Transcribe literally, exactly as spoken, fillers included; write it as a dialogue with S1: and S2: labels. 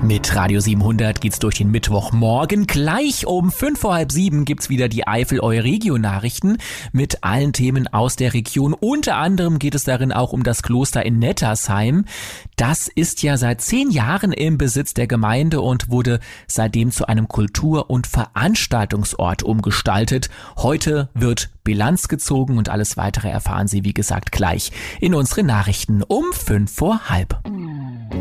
S1: Mit Radio siebenhundert geht's durch den Mittwochmorgen. Gleich um fünf vor halb sieben gibt's wieder die Eifel-Euregio-Nachrichten mit allen Themen aus der Region. Unter anderem geht es darin auch um das Kloster in Nettersheim. Das ist ja seit zehn Jahren im Besitz der Gemeinde und wurde seitdem zu einem Kultur- und Veranstaltungsort umgestaltet. Heute wird Bilanz gezogen und alles Weitere erfahren Sie, wie gesagt, gleich in unseren Nachrichten um fünf vor halb.